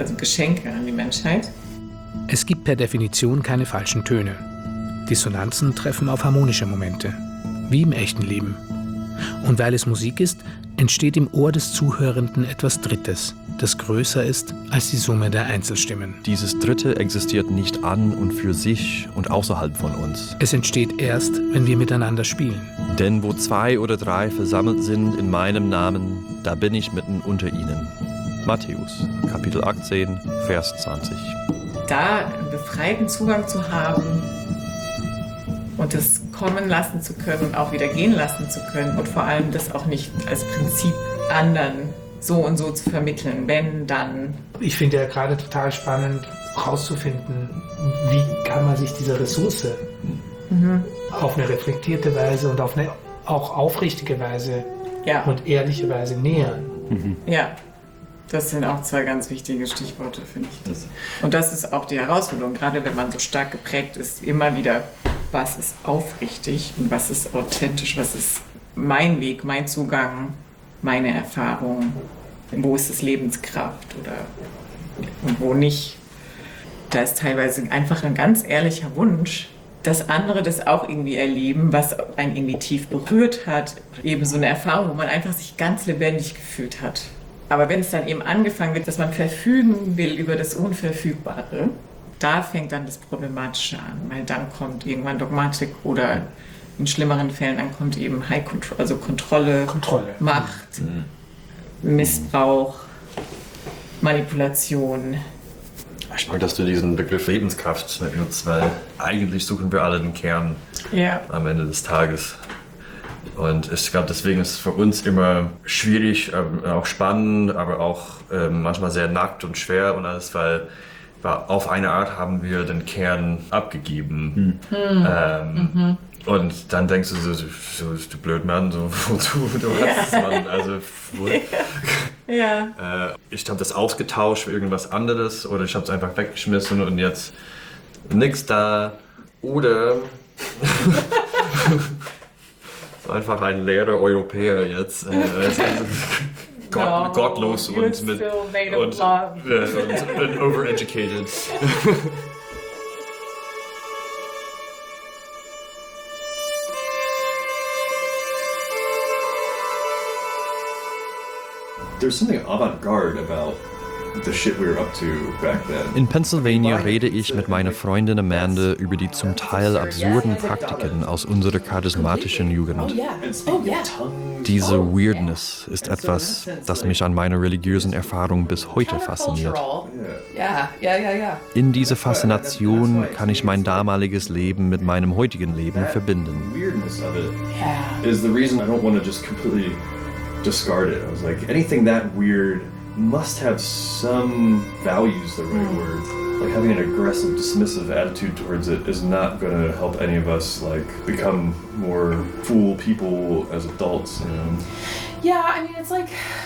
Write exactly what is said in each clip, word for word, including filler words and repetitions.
also Geschenke an die Menschheit. Es gibt per Definition keine falschen Töne. Dissonanzen treffen auf harmonische Momente, wie im echten Leben. Und weil es Musik ist, entsteht im Ohr des Zuhörenden etwas Drittes, das größer ist als die Summe der Einzelstimmen. Dieses Dritte existiert nicht an und für sich und außerhalb von uns. Es entsteht erst, wenn wir miteinander spielen. Denn wo zwei oder drei versammelt sind in meinem Namen, da bin ich mitten unter ihnen. Matthäus, Kapitel achtzehn, Vers zwanzig. Da einen befreiten Zugang zu haben und das kommen lassen zu können und auch wieder gehen lassen zu können und vor allem das auch nicht als Prinzip anderen so und so zu vermitteln, wenn, dann. Ich finde ja gerade total spannend herauszufinden, wie kann man sich dieser Ressource mhm. auf eine reflektierte Weise und auf eine auch aufrichtige Weise ja. und ehrliche Weise nähern. Mhm. Ja, das sind auch zwei ganz wichtige Stichworte, finde ich. Das. Und das ist auch die Herausforderung, gerade wenn man so stark geprägt ist, immer wieder, was ist aufrichtig und was ist authentisch, was ist mein Weg, mein Zugang, meine Erfahrung, wo ist es Lebenskraft oder und wo nicht. Da ist teilweise einfach ein ganz ehrlicher Wunsch, dass andere das auch irgendwie erleben, was einen irgendwie tief berührt hat. Eben so eine Erfahrung, wo man einfach sich ganz lebendig gefühlt hat. Aber wenn es dann eben angefangen wird, dass man verfügen will über das Unverfügbare, da fängt dann das Problematische an, weil dann kommt irgendwann Dogmatik oder in schlimmeren Fällen dann kommt eben High Control, also Kontrolle, Kontrolle. Macht, mhm. Missbrauch, Manipulation. Ich mag, dass du diesen Begriff Lebenskraft benutzt, weil eigentlich suchen wir alle den Kern ja. am Ende des Tages. Und ich glaube, deswegen ist es für uns immer schwierig, auch spannend, aber auch äh, manchmal sehr nackt und schwer und alles, weil, weil auf eine Art haben wir den Kern abgegeben. Hm. Ähm, mhm. Und dann denkst du so, so, so du Blödmann, so, du, du hast ja. es, Mann, also wohl. Ja. Äh, ich habe das ausgetauscht für irgendwas anderes oder ich habe es einfach weggeschmissen und jetzt nix da. Oder einfach ein leerer Europäer jetzt. Äh, Gott, no, gottlos und, mit, und, und, und, und overeducated. There's something avant-garde about the shit we were up to back then. In Pennsylvania rede ich mit meiner Freundin Amanda über die zum Teil absurden Praktiken aus unserer charismatischen Jugend. Diese Weirdness ist etwas, das mich an meiner religiösen Erfahrung bis heute fasziniert. In dieser Faszination kann ich mein damaliges Leben mit meinem heutigen Leben verbinden. Discard it. I was like, anything that weird must have some values, the right mm. word. Like having an aggressive, dismissive attitude towards it is not going to help any of us like become more full people as adults, you know? Yeah, I mean, it's like,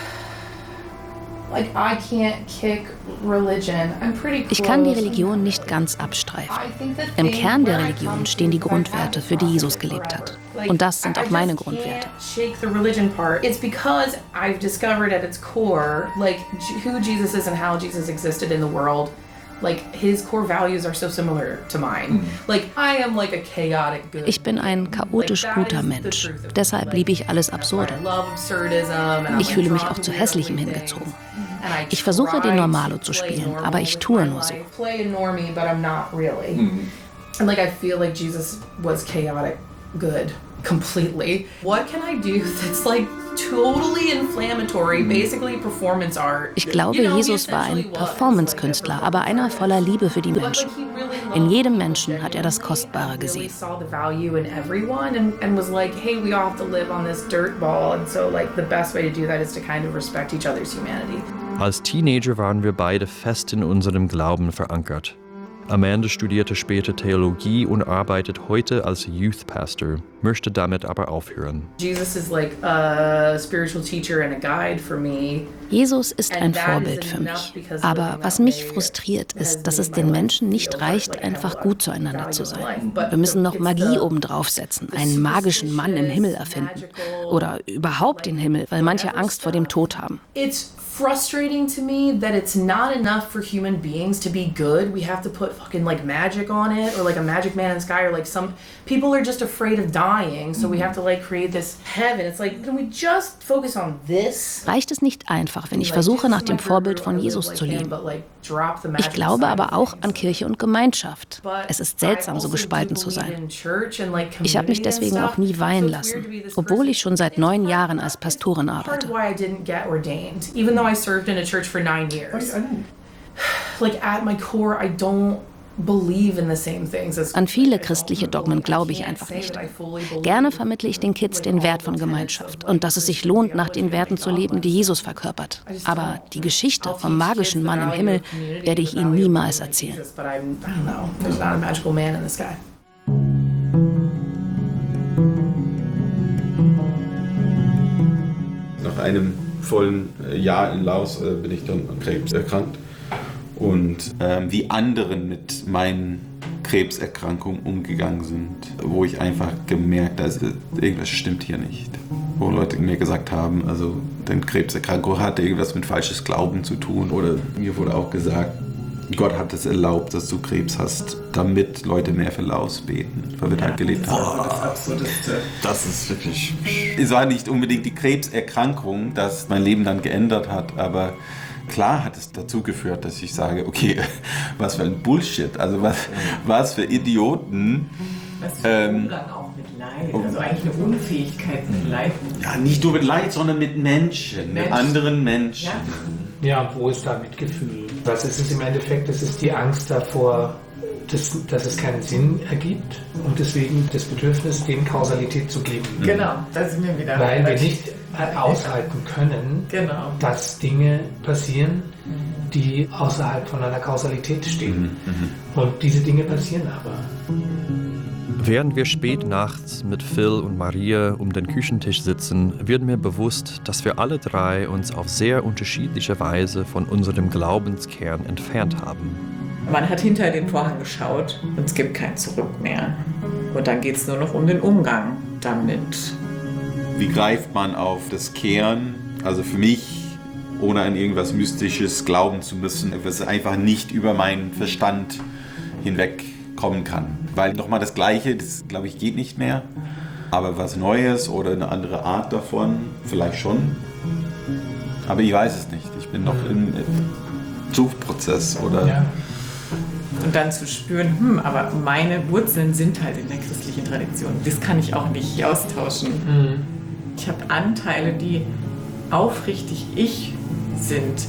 like I can't kick religion. I'm pretty close. Ich kann die Religion nicht ganz abstreifen. Im Kern der Religion stehen die Grundwerte, für die Jesus gelebt hat. Und das sind auch meine Grundwerte. Shake the religion part. It's because I've discovered at its core, like who Jesus is and how Jesus existed in the world. Like his core values are so similar to mine. Like I am like a chaotic good. Ich bin ein chaotisch guter Mensch. Deshalb liebe ich alles Absurde. Ich fühle mich auch zu Hässlichem hingezogen. Ich versuche, den Normalo zu spielen, aber ich tue nur so. And like I feel like Jesus was chaotic good completely. What can I do that's like totally inflammatory, basically performance art? Ich glaube, Jesus war ein Performance-Künstler, aber einer voller Liebe für die Menschen. In jedem Menschen hat er das Kostbare gesehen. Als Teenager waren wir beide fest in unserem Glauben verankert. Amanda studierte später Theologie und arbeitet heute als Youth Pastor möchte damit aber aufhören. Jesus is like a spiritual teacher and a guide for me. Jesus ist ein Vorbild für mich. Aber was mich frustriert, ist, dass es den Menschen nicht reicht, einfach gut zueinander zu sein. Wir müssen noch Magie obendrauf setzen, einen magischen Mann im Himmel erfinden. Oder überhaupt den Himmel, weil manche Angst vor dem Tod haben. It's frustrating to me that it's not enough for human beings to be good. We have to put fucking like magic on it, or like a magic man in the sky, or like some people are just afraid of dying, so we have to like create this heaven. It's like, can we just focus on this? Reicht es nicht einfach, wenn ich versuche, nach dem Vorbild von Jesus zu leben? Ich glaube aber auch an Kirche und Gemeinschaft. Es ist seltsam, so gespalten zu sein. Ich habe mich deswegen auch nie weihen lassen, obwohl ich schon seit neun Jahren als Pastorin arbeite. I served in a church for nine years. Like at my core, I don't believe in the same things as An viele christliche Dogmen glaube ich einfach nicht. Gerne vermittle ich den Kids den Wert von Gemeinschaft und dass es sich lohnt, nach den Werten zu leben, die Jesus verkörpert. Aber die Geschichte vom magischen Mann im Himmel werde ich ihnen niemals erzählen. Nach einem vollen Jahr in Laos äh, bin ich dann an Krebs erkrankt. Und ähm, wie anderen mit meinen Krebserkrankungen umgegangen sind, wo ich einfach gemerkt habe, also, irgendwas stimmt hier nicht. Wo Leute mir gesagt haben, also deine Krebserkrankung hatte irgendwas mit falsches Glauben zu tun. Oder mir wurde auch gesagt, Gott hat es erlaubt, dass du Krebs hast, damit Leute mehr für Laos beten, weil wir da halt gelebt haben. Das, das ist wirklich... Es war nicht unbedingt die Krebserkrankung, das mein Leben dann geändert hat, aber klar hat es dazu geführt, dass ich sage, okay, was für ein Bullshit, also was, was für Idioten. Was für ähm, Umgang auch mit Leid, also eigentlich eine Unfähigkeit mit Leid. Ja, nicht nur mit Leid, sondern mit Menschen, mit, mit anderen Menschen. Ja. Ja, wo ist da Mitgefühl? Was ist es im Endeffekt? Es ist die Angst davor, dass, dass es keinen Sinn ergibt und deswegen das Bedürfnis, dem Kausalität zu geben. Genau, da sind wir wieder. Weil wir nicht aushalten können, genau, dass Dinge passieren, die außerhalb von einer Kausalität stehen. Mhm. Und diese Dinge passieren aber. Während wir spät nachts mit Phil und Maria um den Küchentisch sitzen, wird mir bewusst, dass wir alle drei uns auf sehr unterschiedliche Weise von unserem Glaubenskern entfernt haben. Man hat hinter den Vorhang geschaut und es gibt kein Zurück mehr. Und dann geht es nur noch um den Umgang damit. Wie greift man auf das Kern? Also für mich, ohne an irgendwas Mystisches glauben zu müssen, was einfach nicht über meinen Verstand hinwegkommen kann. Weil nochmal das Gleiche, das glaube ich geht nicht mehr. Aber was Neues oder eine andere Art davon, vielleicht schon. Aber ich weiß es nicht. Ich bin noch im Suchprozess oder... Ja. Und dann zu spüren, hm, aber meine Wurzeln sind halt in der christlichen Tradition. Das kann ich auch nicht austauschen. Mhm. Ich habe Anteile, die aufrichtig ich sind,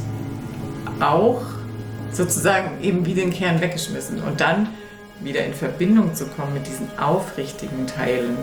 auch sozusagen eben wie den Kern weggeschmissen. Und dann wieder in Verbindung zu kommen mit diesen aufrichtigen Teilen.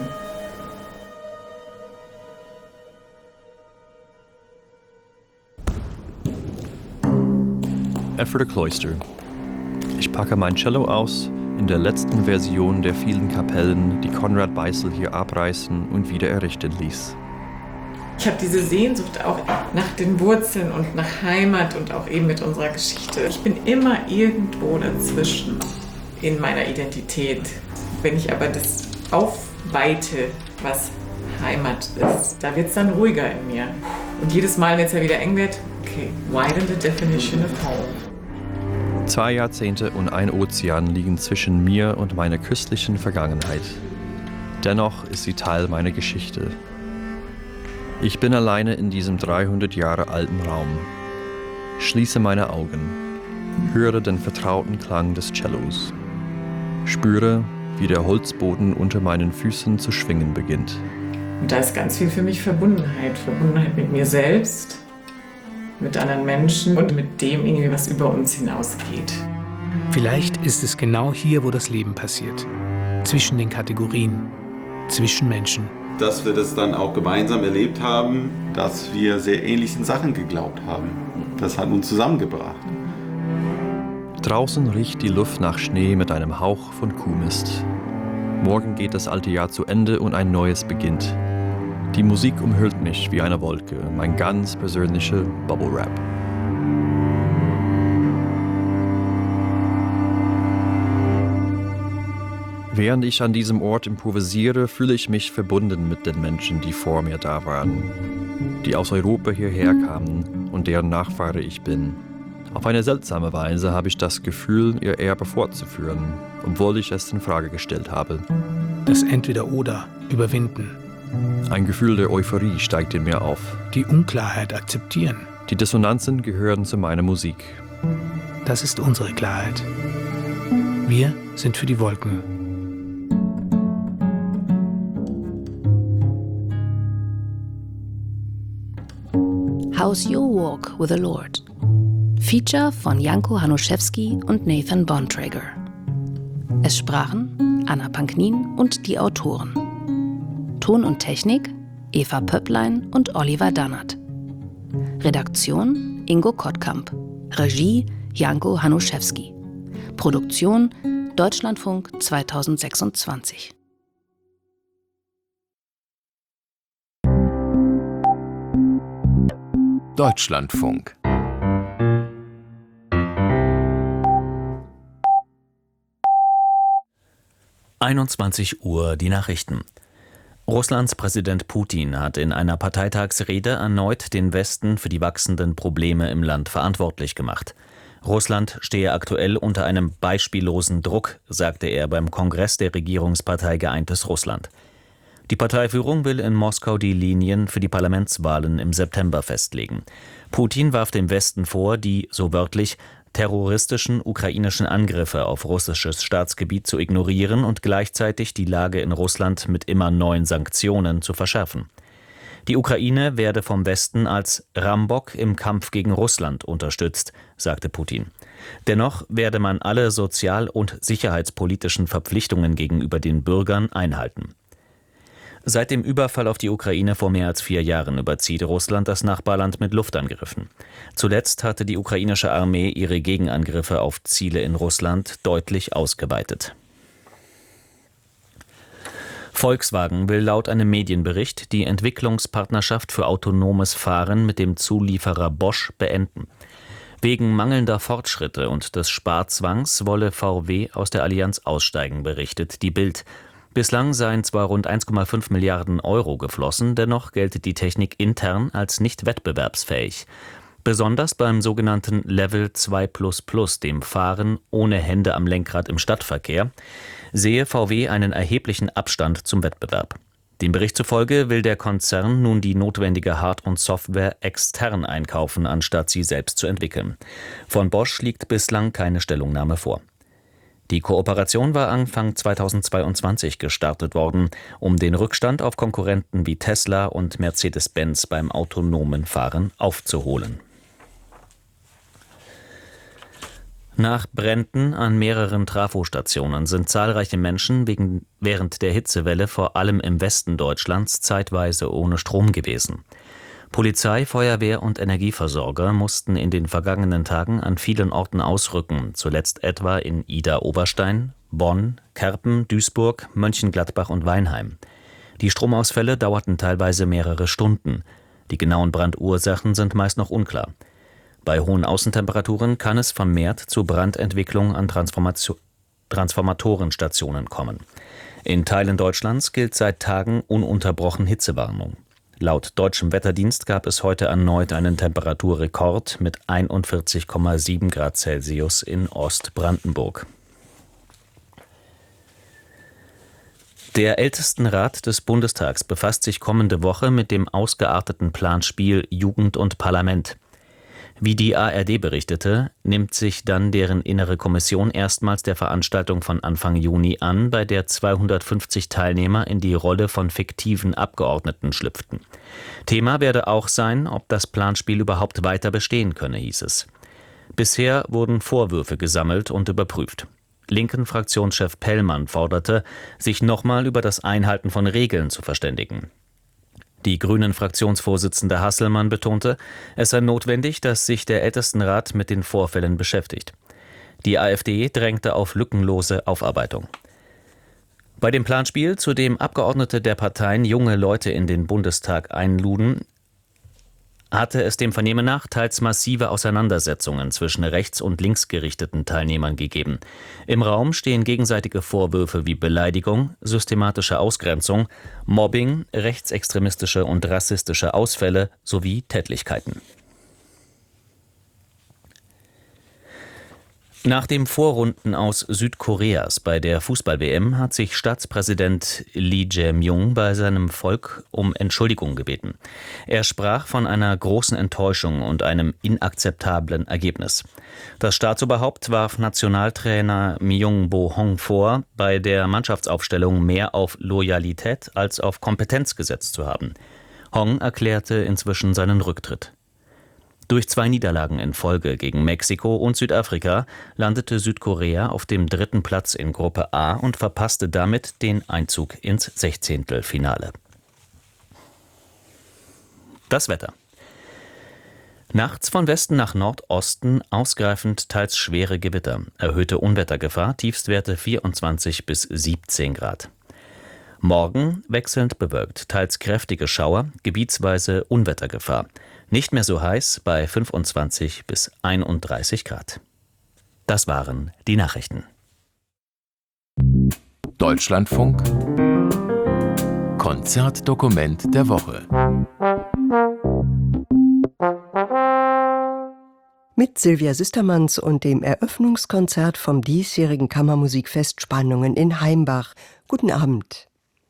Ephrata Cloister. Ich packe mein Cello aus, in der letzten Version der vielen Kapellen, die Konrad Beissel hier abreißen und wieder errichten ließ. Ich habe diese Sehnsucht auch nach den Wurzeln und nach Heimat und auch eben mit unserer Geschichte. Ich bin immer irgendwo dazwischen in meiner Identität. Wenn ich aber das aufweite, was Heimat ist, da wird es dann ruhiger in mir. Und jedes Mal, wenn es ja wieder eng wird, okay, widen the definition of home. Zwei Jahrzehnte und ein Ozean liegen zwischen mir und meiner christlichen Vergangenheit. Dennoch ist sie Teil meiner Geschichte. Ich bin alleine in diesem dreihundert Jahre alten Raum. Schließe meine Augen, höre den vertrauten Klang des Cellos. Spüre, wie der Holzboden unter meinen Füßen zu schwingen beginnt. Und da ist ganz viel für mich Verbundenheit. Verbundenheit mit mir selbst, mit anderen Menschen und mit dem, irgendwie, was über uns hinausgeht. Vielleicht ist es genau hier, wo das Leben passiert. Zwischen den Kategorien, zwischen Menschen. Dass wir das dann auch gemeinsam erlebt haben, dass wir sehr ähnlichen Sachen geglaubt haben. Das hat uns zusammengebracht. Draußen riecht die Luft nach Schnee mit einem Hauch von Kuhmist. Morgen geht das alte Jahr zu Ende und ein neues beginnt. Die Musik umhüllt mich wie eine Wolke, mein ganz persönlicher Bubble Wrap. Während ich an diesem Ort improvisiere, fühle ich mich verbunden mit den Menschen, die vor mir da waren, die aus Europa hierher kamen und deren Nachfahre ich bin. Auf eine seltsame Weise habe ich das Gefühl, ihr Erbe fortzuführen, obwohl ich es in Frage gestellt habe. Das Entweder-Oder überwinden. Ein Gefühl der Euphorie steigt in mir auf. Die Unklarheit akzeptieren. Die Dissonanzen gehören zu meiner Musik. Das ist unsere Klarheit. Wir sind für die Wolken. How's Your Walk with the Lord? Feature von Janko Hanuszewski und Nathan Bontrager. Es sprachen Anna Panknin und die Autoren. Ton und Technik Eva Pöpplein und Oliver Dannert. Redaktion Ingo Kottkamp. Regie Janko Hanuszewski. Produktion Deutschlandfunk zweitausendsechsundzwanzig. Deutschlandfunk. einundzwanzig Uhr die Nachrichten. Russlands Präsident Putin hat in einer Parteitagsrede erneut den Westen für die wachsenden Probleme im Land verantwortlich gemacht. Russland stehe aktuell unter einem beispiellosen Druck, sagte er beim Kongress der Regierungspartei Geeintes Russland. Die Parteiführung will in Moskau die Linien für die Parlamentswahlen im September festlegen. Putin warf dem Westen vor, die, so wörtlich, terroristischen ukrainischen Angriffe auf russisches Staatsgebiet zu ignorieren und gleichzeitig die Lage in Russland mit immer neuen Sanktionen zu verschärfen. Die Ukraine werde vom Westen als Rambock im Kampf gegen Russland unterstützt, sagte Putin. Dennoch werde man alle sozial- und sicherheitspolitischen Verpflichtungen gegenüber den Bürgern einhalten. Seit dem Überfall auf die Ukraine vor mehr als vier Jahren überzieht Russland das Nachbarland mit Luftangriffen. Zuletzt hatte die ukrainische Armee ihre Gegenangriffe auf Ziele in Russland deutlich ausgeweitet. Volkswagen will laut einem Medienbericht die Entwicklungspartnerschaft für autonomes Fahren mit dem Zulieferer Bosch beenden. Wegen mangelnder Fortschritte und des Sparzwangs wolle V W aus der Allianz aussteigen, berichtet die Bild. Bislang seien zwar rund eins Komma fünf Milliarden Euro geflossen, dennoch gelte die Technik intern als nicht wettbewerbsfähig. Besonders beim sogenannten Level zwei plus plus, dem Fahren ohne Hände am Lenkrad im Stadtverkehr, sehe V W einen erheblichen Abstand zum Wettbewerb. Dem Bericht zufolge will der Konzern nun die notwendige Hard- und Software extern einkaufen, anstatt sie selbst zu entwickeln. Von Bosch liegt bislang keine Stellungnahme vor. Die Kooperation war Anfang zweitausendzweiundzwanzig gestartet worden, um den Rückstand auf Konkurrenten wie Tesla und Mercedes-Benz beim autonomen Fahren aufzuholen. Nach Bränden an mehreren Trafostationen sind zahlreiche Menschen wegen, während der Hitzewelle vor allem im Westen Deutschlands zeitweise ohne Strom gewesen. Polizei, Feuerwehr und Energieversorger mussten in den vergangenen Tagen an vielen Orten ausrücken, zuletzt etwa in Idar-Oberstein, Bonn, Kerpen, Duisburg, Mönchengladbach und Weinheim. Die Stromausfälle dauerten teilweise mehrere Stunden. Die genauen Brandursachen sind meist noch unklar. Bei hohen Außentemperaturen kann es vermehrt zu Brandentwicklung an Transformation- Transformatorenstationen kommen. In Teilen Deutschlands gilt seit Tagen ununterbrochen Hitzewarnung. Laut deutschem Wetterdienst gab es heute erneut einen Temperaturrekord mit einundvierzig Komma sieben Grad Celsius in Ostbrandenburg. Der Ältestenrat des Bundestags befasst sich kommende Woche mit dem ausgearteten Planspiel Jugend und Parlament. Wie die A R D berichtete, nimmt sich dann deren innere Kommission erstmals der Veranstaltung von Anfang Juni an, bei der zweihundertfünfzig Teilnehmer in die Rolle von fiktiven Abgeordneten schlüpften. Thema werde auch sein, ob das Planspiel überhaupt weiter bestehen könne, hieß es. Bisher wurden Vorwürfe gesammelt und überprüft. Linken Fraktionschef Pellmann forderte, sich nochmal über das Einhalten von Regeln zu verständigen. Die Grünen-Fraktionsvorsitzende Hasselmann betonte, es sei notwendig, dass sich der Ältestenrat mit den Vorfällen beschäftigt. Die AfD drängte auf lückenlose Aufarbeitung. Bei dem Planspiel, zu dem Abgeordnete der Parteien junge Leute in den Bundestag einluden, hatte es dem Vernehmen nach teils massive Auseinandersetzungen zwischen rechts- und linksgerichteten Teilnehmern gegeben. Im Raum stehen gegenseitige Vorwürfe wie Beleidigung, systematische Ausgrenzung, Mobbing, rechtsextremistische und rassistische Ausfälle sowie Tätlichkeiten. Nach dem Vorrunden aus Südkoreas bei der Fußball-W M hat sich Staatspräsident Lee Jae-myung bei seinem Volk um Entschuldigung gebeten. Er sprach von einer großen Enttäuschung und einem inakzeptablen Ergebnis. Das Staatsoberhaupt warf Nationaltrainer Myung-bo-hong vor, bei der Mannschaftsaufstellung mehr auf Loyalität als auf Kompetenz gesetzt zu haben. Hong erklärte inzwischen seinen Rücktritt. Durch zwei Niederlagen in Folge gegen Mexiko und Südafrika landete Südkorea auf dem dritten Platz in Gruppe A und verpasste damit den Einzug ins Sechzehntelfinale. Das Wetter. Nachts von Westen nach Nordosten ausgreifend teils schwere Gewitter, erhöhte Unwettergefahr, Tiefstwerte vierundzwanzig bis siebzehn Grad. Morgen wechselnd bewölkt, teils kräftige Schauer, gebietsweise Unwettergefahr. Nicht mehr so heiß bei fünfundzwanzig bis einunddreißig Grad. Das waren die Nachrichten. Deutschlandfunk Konzertdokument der Woche. Mit Sylvia Süstermanns und dem Eröffnungskonzert vom diesjährigen Kammermusikfest Spannungen in Heimbach. Guten Abend.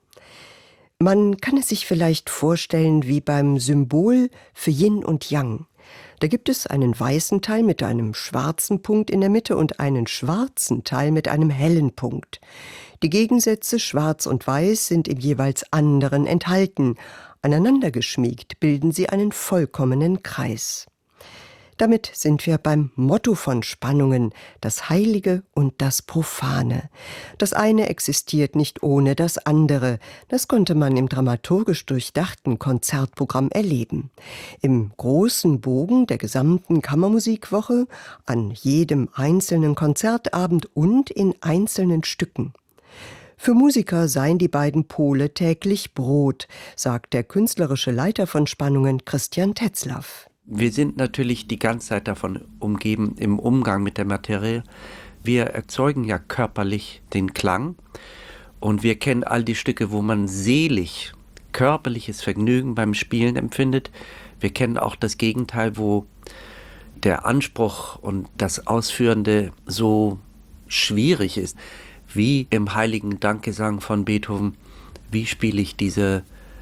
Man kann es sich vielleicht vorstellen wie beim Symbol für Yin und Yang. Da gibt es einen weißen Teil mit einem schwarzen Punkt in der Mitte und einen schwarzen Teil mit einem hellen Punkt. Die Gegensätze Schwarz und Weiß sind im jeweils anderen enthalten. Aneinander geschmiegt bilden sie einen vollkommenen Kreis. Damit sind wir beim Motto von Spannungen, das Heilige und das Profane. Das eine existiert nicht ohne das andere. Das konnte man im dramaturgisch durchdachten Konzertprogramm erleben. Im großen Bogen der gesamten Kammermusikwoche, an jedem einzelnen Konzertabend und in einzelnen Stücken. Für Musiker seien die beiden Pole täglich Brot, sagt der künstlerische Leiter von Spannungen Christian Tetzlaff. Wir sind natürlich die ganze Zeit davon umgeben im Umgang mit der Materie. Wir erzeugen ja körperlich den Klang und wir kennen all die Stücke, wo man selig, körperliches Vergnügen beim Spielen empfindet. Wir kennen auch das Gegenteil, wo der Anspruch und das Ausführende so schwierig ist. Wie im heiligen Dankgesang von Beethoven, wie spiele ich diese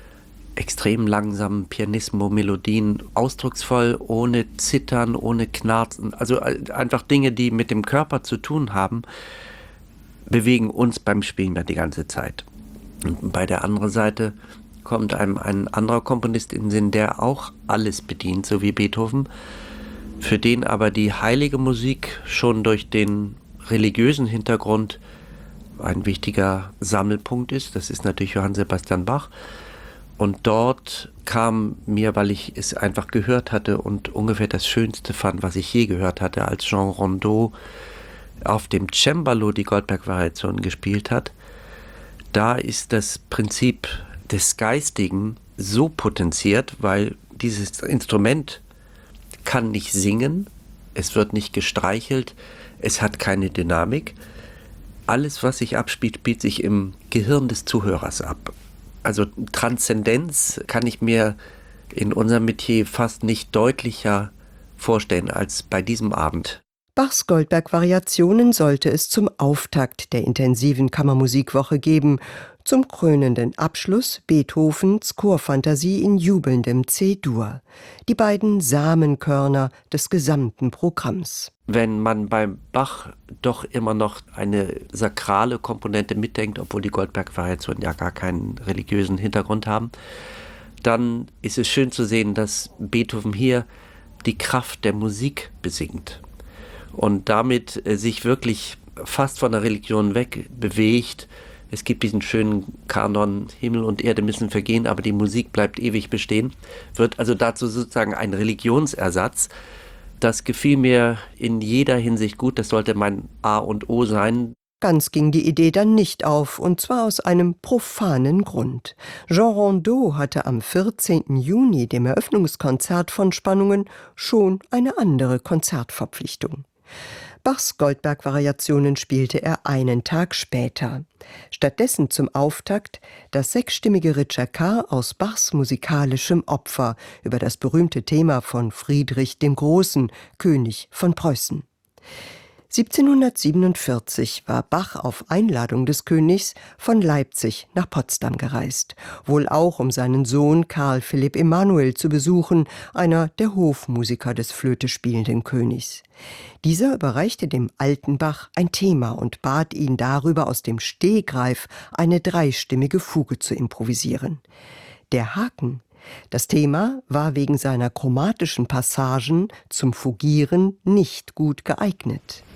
extrem langsamen Pianismo-Melodien ausdrucksvoll, ohne Zittern, ohne Knarzen. Also einfach Dinge, die mit dem Körper zu tun haben, bewegen uns beim Spielen ja die ganze Zeit. Und bei der anderen Seite kommt einem ein anderer Komponist in den Sinn, der auch alles bedient, so wie Beethoven, für den aber die heilige Musik schon durch den religiösen Hintergrund ein wichtiger Sammelpunkt ist. Das ist natürlich Johann Sebastian Bach. Und dort kam mir, weil ich es einfach gehört hatte und ungefähr das Schönste fand, was ich je gehört hatte, als Jean Rondeau auf dem Cembalo die Goldberg-Variation gespielt hat, da ist das Prinzip des Geistigen so potenziert, weil dieses Instrument kann nicht singen, es wird nicht gestreichelt, es hat keine Dynamik. Alles, was sich abspielt, spielt sich im Gehirn des Zuhörers ab. Also Transzendenz kann ich mir in unserem Metier fast nicht deutlicher vorstellen als bei diesem Abend. Bachs Goldberg-Variationen sollte es zum Auftakt der intensiven Kammermusikwoche geben, zum krönenden Abschluss Beethovens Chorfantasie in jubelndem C-Dur. Die beiden Samenkörner des gesamten Programms. Wenn man beim Bach doch immer noch eine sakrale Komponente mitdenkt, obwohl die Goldberg-Variationen ja gar keinen religiösen Hintergrund haben, dann ist es schön zu sehen, dass Beethoven hier die Kraft der Musik besingt und damit sich wirklich fast von der Religion weg bewegt. Es gibt diesen schönen Kanon, Himmel und Erde müssen vergehen, aber die Musik bleibt ewig bestehen. Wird also dazu sozusagen ein Religionsersatz. Das gefiel mir in jeder Hinsicht gut, das sollte mein A und O sein. Ganz ging die Idee dann nicht auf, und zwar aus einem profanen Grund. Jean Rondeau hatte am vierzehnten Juni, dem Eröffnungskonzert von Spannungen, schon eine andere Konzertverpflichtung. Bachs Goldberg-Variationen spielte er einen Tag später. Stattdessen zum Auftakt das sechsstimmige Ritschaka aus Bachs musikalischem Opfer über das berühmte Thema von Friedrich dem Großen, König von Preußen. siebzehnhundertsiebenundvierzig war Bach auf Einladung des Königs von Leipzig nach Potsdam gereist, wohl auch um seinen Sohn Karl Philipp Emanuel zu besuchen, einer der Hofmusiker des Flöte spielenden Königs. Dieser überreichte dem alten Bach ein Thema und bat ihn darüber aus dem Stegreif eine dreistimmige Fuge zu improvisieren. Der Haken: Das Thema war wegen seiner chromatischen Passagen zum Fugieren nicht gut geeignet.